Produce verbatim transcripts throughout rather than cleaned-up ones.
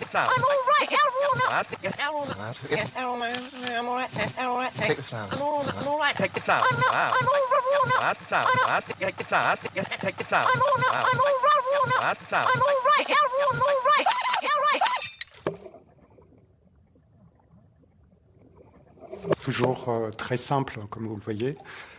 the flower. I'm all right. Errol, Errol, I'm all right. I'm all right. Take the flower. I'm all, I'm all right. Take the flower. I'm not. I'm all right. That's the flower. Take the flower. Take the flower. I'm all not. I'm all right. That's the flower. I'm all right. Errol, I'm all right. All right. Toujours euh, très simple, comme vous le voyez.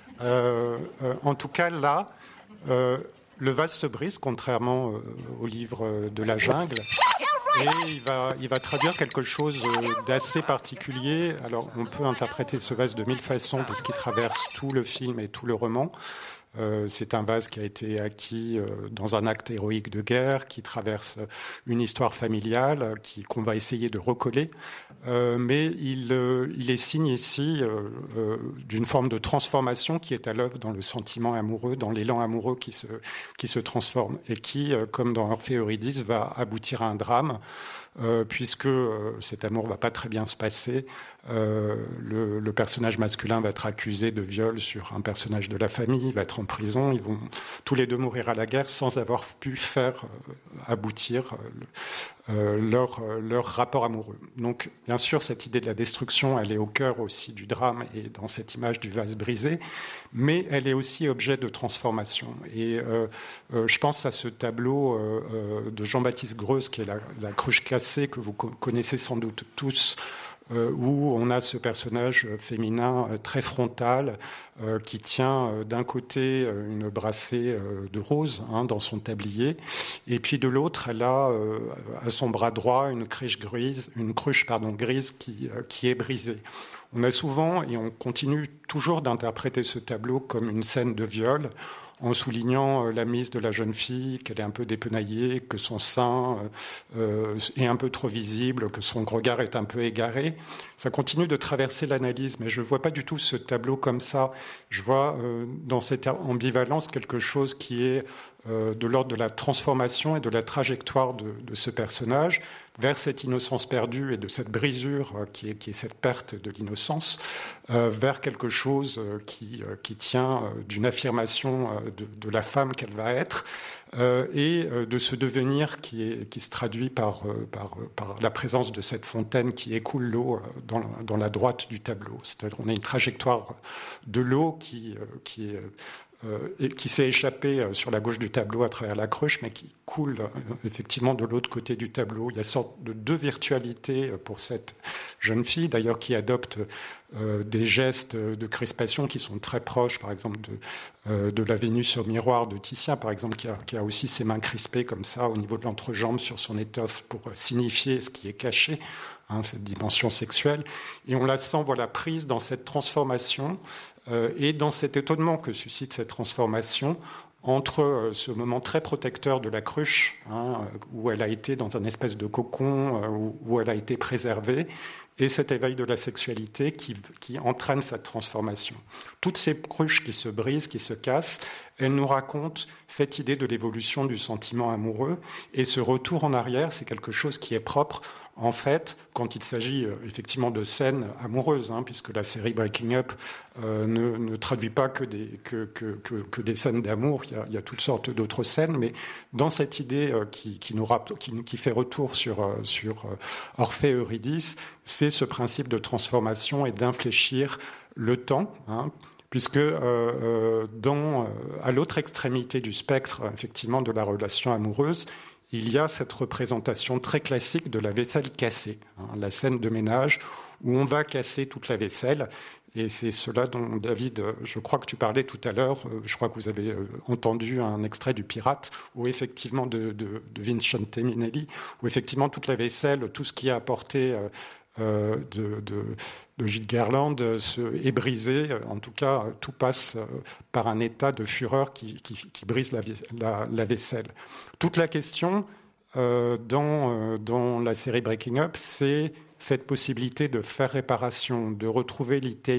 Euh, euh, en tout cas, là, euh, le vase se brise, contrairement euh, au livre de la jungle. Et il va, il va traduire quelque chose d'assez particulier. Alors, on peut interpréter ce vase de mille façons, parce qu'il traverse tout le film et tout le roman. Euh, c'est un vase qui a été acquis euh, dans un acte héroïque de guerre, qui traverse une histoire familiale, qui, qu'on va essayer de recoller. Euh, mais il, euh, il est signe ici euh, euh, d'une forme de transformation qui est à l'œuvre dans le sentiment amoureux, dans l'élan amoureux qui se, qui se transforme et qui, euh, comme dans Orphée et Eurydice, va aboutir à un drame. Euh, puisque euh, cet amour va pas très bien se passer. Euh, le, le personnage masculin va être accusé de viol sur un personnage de la famille, il va être en prison, ils vont tous les deux mourir à la guerre sans avoir pu faire euh, aboutir euh, euh, leur, euh, leur rapport amoureux. Donc, bien sûr, cette idée de la destruction, elle est au cœur aussi du drame et dans cette image du vase brisé, mais elle est aussi objet de transformation. Et euh, euh, je pense à ce tableau euh, euh, de Jean-Baptiste Greuze, qui est la, la cruche cassée, que vous connaissez sans doute tous, euh, où on a ce personnage féminin euh, très frontal euh, qui tient euh, d'un côté euh, une brassée euh, de rose hein, dans son tablier, et puis de l'autre, elle a euh, à son bras droit une cruche grise, une cruche pardon grise qui euh, qui est brisée. On a souvent et on continue toujours d'interpréter ce tableau comme une scène de viol, en soulignant la mise de la jeune fille, qu'elle est un peu dépenaillée, que son sein euh, est un peu trop visible, que son regard est un peu égaré. Ça continue de traverser l'analyse, mais je ne vois pas du tout ce tableau comme ça. Je vois euh, dans cette ambivalence quelque chose qui est euh, de l'ordre de la transformation et de la trajectoire de, de ce personnage vers cette innocence perdue et de cette brisure euh, qui, est, qui est cette perte de l'innocence, euh, vers quelque chose euh, qui, euh, qui tient euh, d'une affirmation euh, de, de la femme qu'elle va être, euh, et euh, de ce devenir qui, est, qui se traduit par, euh, par, par la présence de cette fontaine qui écoule l'eau euh, dans, la, dans la droite du tableau. C'est-à-dire qu'on a une trajectoire de l'eau qui, euh, qui est... Euh, et qui s'est échappé euh, sur la gauche du tableau à travers la cruche, mais qui coule euh, effectivement de l'autre côté du tableau. Il y a une sorte de deux virtualités euh, pour cette jeune fille, d'ailleurs, qui adopte euh, des gestes de crispation qui sont très proches, par exemple, de, euh, de la Vénus au miroir de Titien, par exemple, qui a, qui a aussi ses mains crispées comme ça au niveau de l'entrejambe sur son étoffe pour signifier ce qui est caché, hein, cette dimension sexuelle. Et on la sent, voilà, prise dans cette transformation Euh, et dans cet étonnement que suscite cette transformation entre euh, ce moment très protecteur de la cruche, hein, où elle a été dans un espèce de cocon, euh, où, où elle a été préservée, et cet éveil de la sexualité qui, qui entraîne cette transformation. Toutes ces cruches qui se brisent, qui se cassent, elles nous racontent cette idée de l'évolution du sentiment amoureux, et ce retour en arrière, c'est quelque chose qui est propre en fait, quand il s'agit euh, effectivement de scènes amoureuses, hein, puisque la série Breaking Up euh, ne, ne traduit pas que des, que, que, que, que des scènes d'amour, il y, a, il y a toutes sortes d'autres scènes, mais dans cette idée euh, qui, qui, nous rapp- qui, qui fait retour sur, euh, sur euh, Orphée et Eurydice, c'est ce principe de transformation et d'infléchir le temps, hein, puisque euh, euh, dans, euh, à l'autre extrémité du spectre, effectivement, de la relation amoureuse, il y a cette représentation très classique de la vaisselle cassée, hein, la scène de ménage où on va casser toute la vaisselle. Et c'est cela dont, David, je crois que tu parlais tout à l'heure, je crois que vous avez entendu un extrait du Pirate, où effectivement de, de, de Vincente Minnelli, où effectivement toute la vaisselle, tout ce qui est apporté euh, de, de, de Gilles Gerland se, est brisé. En tout cas, tout passe par un état de fureur qui, qui, qui brise la, la, la vaisselle. Toute la question euh, dans, euh, dans la série Breaking Up, c'est cette possibilité de faire réparation, de retrouver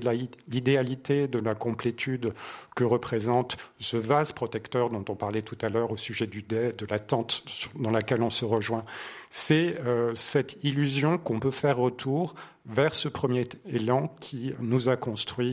l'idéalité de la complétude que représente ce vase protecteur dont on parlait tout à l'heure au sujet du dais, de la tente dans laquelle on se rejoint. C'est euh, cette illusion qu'on peut faire retour vers ce premier élan qui nous a construit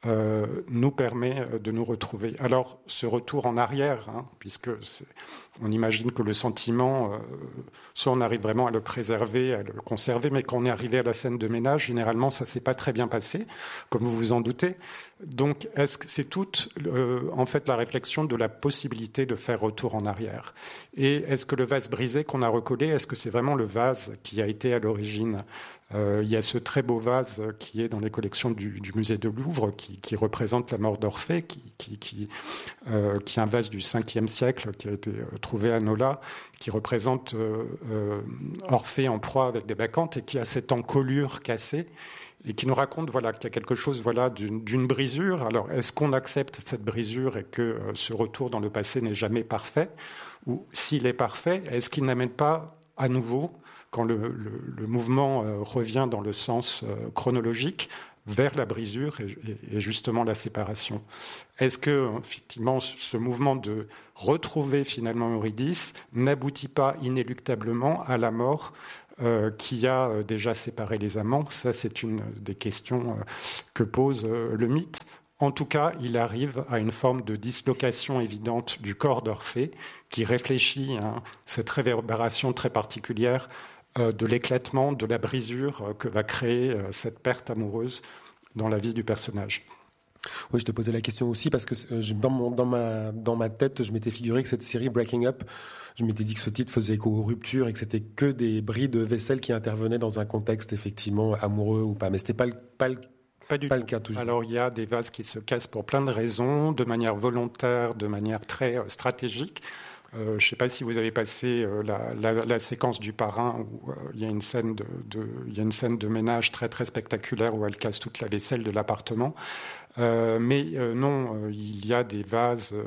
euh, nous permet de nous retrouver. Alors, ce retour en arrière, hein, puisque c'est, on imagine que le sentiment, euh, soit on arrive vraiment à le préserver, à le conserver, mais quand on est arrivé à la scène de ménage, généralement, ça s'est pas très bien passé, comme vous vous en doutez. Donc, est-ce que c'est toute, euh, en fait, la réflexion de la possibilité de faire retour en arrière? Et est-ce que le vase brisé qu'on a recollé, est-ce que c'est vraiment le vase qui a été à l'origine? Euh, il y a ce très beau vase qui est dans les collections du, du musée de Louvre, qui, qui représente la mort d'Orphée, qui, qui, qui, euh, qui est un vase du cinquième siècle, qui a été trouvé à Nola, qui représente euh, euh, Orphée en proie avec des bacchantes et qui a cette encolure cassée, et qui nous raconte voilà, qu'il y a quelque chose voilà, d'une, d'une brisure. Alors, est-ce qu'on accepte cette brisure et que euh, ce retour dans le passé n'est jamais parfait? Ou s'il est parfait, est-ce qu'il n'amène pas à nouveau, quand le, le, le mouvement euh, revient dans le sens euh, chronologique, vers la brisure et, et, et justement la séparation? Est-ce que, effectivement, ce mouvement de retrouver finalement Eurydice n'aboutit pas inéluctablement à la mort euh, qui a euh, déjà séparé les amants? Ça, c'est une des questions euh, que pose euh, le mythe. En tout cas, il arrive à une forme de dislocation évidente du corps d'Orphée qui réfléchit hein, cette réverbération très particulière euh, de l'éclatement, de la brisure euh, que va créer euh, cette perte amoureuse dans la vie du personnage. Oui, je te posais la question aussi parce que euh, je, dans, mon, dans, ma, dans ma tête, je m'étais figuré que cette série Breaking Up, je m'étais dit que ce titre faisait écho aux ruptures et que c'était que des bris de vaisselle qui intervenaient dans un contexte effectivement amoureux ou pas. Mais c'était pas le, pas le Pas du pas tout. Le cas, toujours. Alors, il y a des vases qui se cassent pour plein de raisons, de manière volontaire, de manière très euh, stratégique. Euh, je ne sais pas si vous avez passé euh, la, la, la séquence du parrain où euh, il y a une scène de, de, il y a une scène de ménage très très spectaculaire où elle casse toute la vaisselle de l'appartement. Euh, mais euh, non, euh, il y a des vases euh,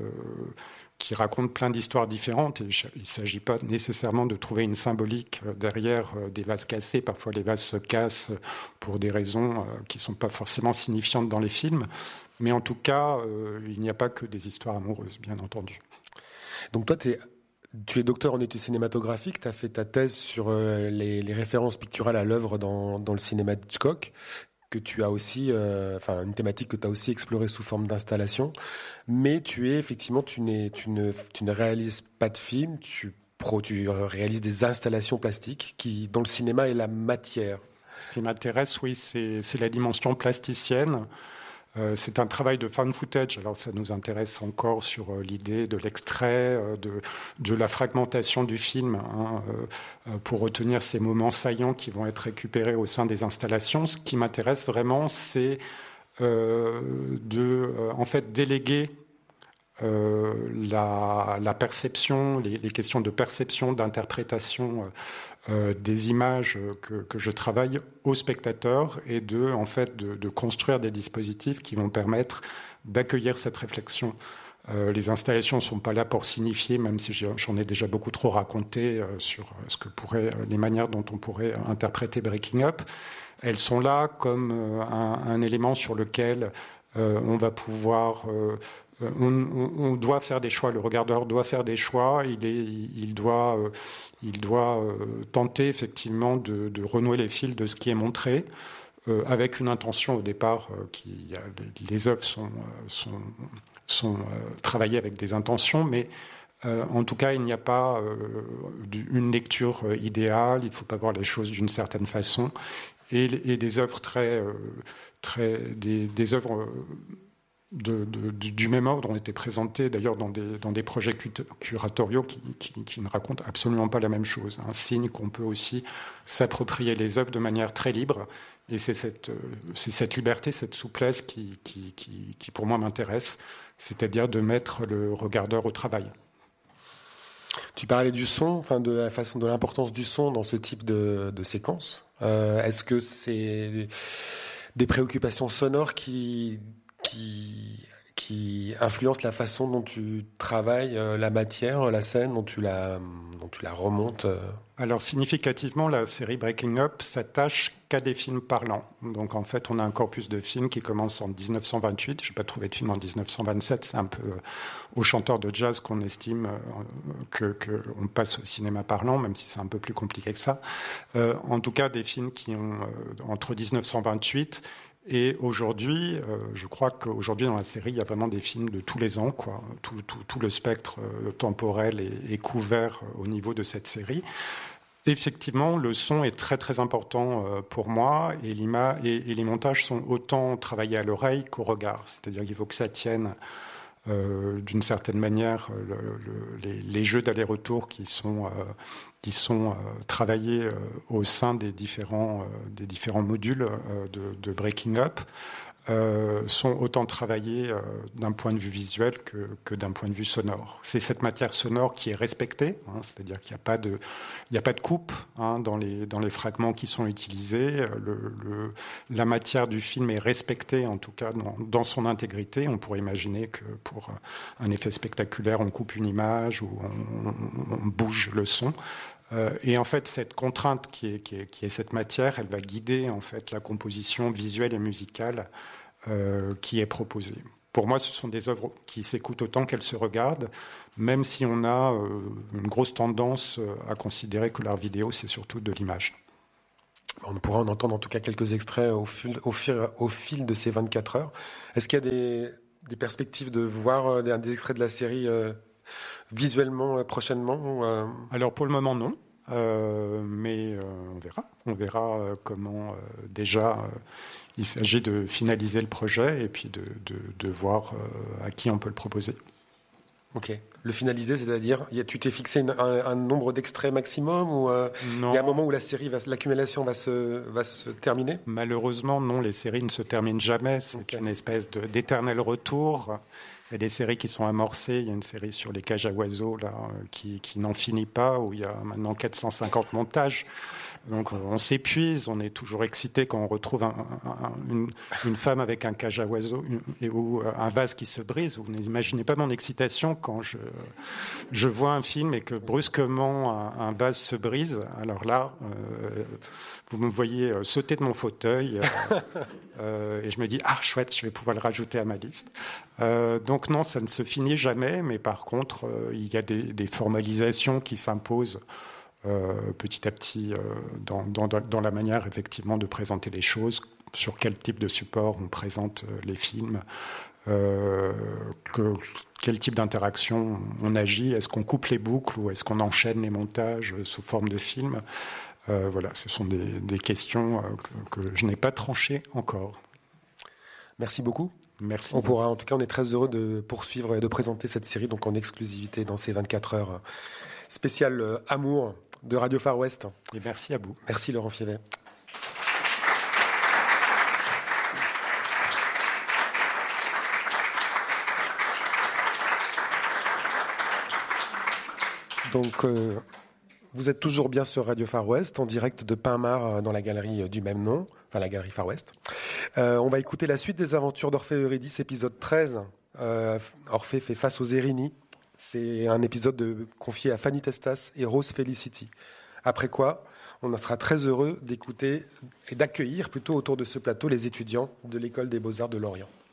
qui racontent plein d'histoires différentes. Et il ne s'agit pas nécessairement de trouver une symbolique derrière des vases cassés. Parfois, les vases se cassent pour des raisons qui ne sont pas forcément signifiantes dans les films. Mais en tout cas, euh, il n'y a pas que des histoires amoureuses, bien entendu. Donc toi, t'es, tu es docteur en études cinématographiques, tu as fait ta thèse sur euh, les, les références picturales à l'œuvre dans, dans le cinéma d'Hitchcock, que tu as aussi, euh, enfin une thématique que tu as aussi explorée sous forme d'installation. Mais tu es effectivement, tu, n'es, tu, ne, tu ne réalises pas de films, tu, pro, tu réalises des installations plastiques qui, dont le cinéma est la matière. Ce qui m'intéresse, oui, c'est, c'est la dimension plasticienne. Euh, c'est un travail de found footage, alors ça nous intéresse encore sur euh, l'idée de l'extrait, euh, de, de la fragmentation du film, hein, euh, pour retenir ces moments saillants qui vont être récupérés au sein des installations. Ce qui m'intéresse vraiment, c'est euh, de, euh, en fait, déléguer euh, la, la perception, les, les questions de perception, d'interprétation euh, Euh, des images que, que je travaille aux spectateurs et de, en fait, de, de construire des dispositifs qui vont permettre d'accueillir cette réflexion. Euh, les installations ne sont pas là pour signifier, même si j'en ai déjà beaucoup trop raconté euh, sur ce que pourrait, les manières dont on pourrait interpréter Breaking Up. Elles sont là comme euh, un, un élément sur lequel euh, on va pouvoir... Euh, On, on, on doit faire des choix. Le regardeur doit faire des choix. Il, est, il doit, euh, il doit euh, tenter effectivement de, de renouer les fils de ce qui est montré, euh, avec une intention au départ euh, qui, les, les œuvres sont, sont, sont euh, travaillées avec des intentions, mais euh, en tout cas, il n'y a pas euh, une lecture euh, idéale. Il ne faut pas voir les choses d'une certaine façon, et, et des œuvres très, euh, très, des, des œuvres euh, De, de, du même ordre ont été présentés d'ailleurs dans des, dans des projets curatoriaux qui, qui, qui ne racontent absolument pas la même chose. Un signe qu'on peut aussi s'approprier les œuvres de manière très libre, et c'est cette, c'est cette liberté, cette souplesse qui, qui, qui, qui pour moi m'intéresse, c'est-à-dire de mettre le regardeur au travail. Tu parlais du son, enfin de la façon, de l'importance du son dans ce type de, de séquence. Euh, est-ce que c'est des préoccupations sonores qui qui, qui influence la façon dont tu travailles euh, la matière, la scène, dont tu la, dont tu la remontes euh... Alors, significativement, la série Breaking Up s'attache qu'à des films parlants. Donc, en fait, on a un corpus de films qui commence en dix-neuf cent vingt-huit. Je n'ai pas trouvé de film en dix-neuf cent vingt-sept. C'est un peu euh, aux chanteurs de jazz qu'on estime euh, que, que on passe au cinéma parlant, même si c'est un peu plus compliqué que ça. Euh, en tout cas, des films qui ont euh, entre dix-neuf cent vingt-huit Et aujourd'hui, euh, je crois qu'aujourd'hui dans la série, il y a vraiment des films de tous les ans, quoi. Tout, tout, tout le spectre euh, temporel est, est couvert euh, au niveau de cette série. Effectivement, le son est très très important euh, pour moi et, l'ima- et, et les montages sont autant travaillés à l'oreille qu'au regard. C'est-à-dire qu'il faut que ça tienne euh, d'une certaine manière le, le, les, les jeux d'aller-retour qui sont, euh, qui sont euh, travaillés euh, au sein des différents, euh, des différents modules euh, de, de Breaking Up. Euh, sont autant travaillés euh, d'un point de vue visuel que, que d'un point de vue sonore. C'est cette matière sonore qui est respectée, hein, c'est-à-dire qu'il n'y a pas de, il n'y a pas de coupe hein, dans les dans les fragments qui sont utilisés. Le, le, la matière du film est respectée, en tout cas dans, dans son intégrité. On pourrait imaginer que pour un effet spectaculaire, on coupe une image ou on, on, on bouge le son. Euh, et en fait, cette contrainte qui est, qui, est, qui est cette matière, elle va guider en fait la composition visuelle et musicale euh, qui est proposée. Pour moi, ce sont des œuvres qui s'écoutent autant qu'elles se regardent, même si on a euh, une grosse tendance à considérer que l'art vidéo, c'est surtout de l'image. On pourra en entendre en tout cas quelques extraits au fil, au fil, au fil de ces vingt-quatre heures. Est-ce qu'il y a des, des perspectives de voir des, des extraits de la série euh, visuellement euh, prochainement ou, euh... Alors pour le moment, non. Euh, mais euh, on verra. On verra euh, comment euh, déjà euh, il s'agit de finaliser le projet et puis de, de, de voir euh, à qui on peut le proposer. Ok. Le finaliser, c'est-à-dire, tu t'es fixé une, un, un nombre d'extraits maximum ou euh, il y a un moment où la série, va, l'accumulation va se, va se terminer ? Malheureusement, non. Les séries ne se terminent jamais. C'est okay. Une espèce de, d'éternel retour. Il y a des séries qui sont amorcées. Il y a une série sur les cages à oiseaux là, qui, qui n'en finit pas, où il y a maintenant quatre cent cinquante montages. Donc on s'épuise, on est toujours excité quand on retrouve un, un, une, une femme avec un cage à oiseaux une, et, ou un vase qui se brise. Vous n'imaginez pas mon excitation quand je, je vois un film et que brusquement un, un vase se brise. Alors là, euh, vous me voyez sauter de mon fauteuil euh, euh, et je me dis « Ah, chouette, je vais pouvoir le rajouter à ma liste euh, ». Donc non, ça ne se finit jamais, mais par contre, euh, il y a des, des formalisations qui s'imposent Euh, petit à petit euh, dans, dans, dans la manière effectivement de présenter les choses, sur quel type de support on présente euh, les films, euh, que, quel type d'interaction on agit, est-ce qu'on coupe les boucles ou est-ce qu'on enchaîne les montages sous forme de film. Euh, voilà, ce sont des, des questions euh, que, que je n'ai pas tranchées encore. Merci beaucoup. Merci. On pourra, en tout cas, on est très heureux de poursuivre et de présenter cette série donc en exclusivité dans ces vingt-quatre heures spéciales euh, Amour de Radio Far West. Et merci à vous. Merci Laurent Fievet. Donc, euh, vous êtes toujours bien sur Radio Far West, en direct de Pinmar, dans la galerie du même nom, enfin la galerie Far West. Euh, on va écouter la suite des aventures d'Orphée et Eurydice, épisode treize. Euh, Orphée fait face aux Érini. C'est un épisode de, confié à Fanny Testas et Rose Felicity. Après quoi, on en sera très heureux d'écouter et d'accueillir plutôt autour de ce plateau les étudiants de l'École des Beaux-Arts de Lorient.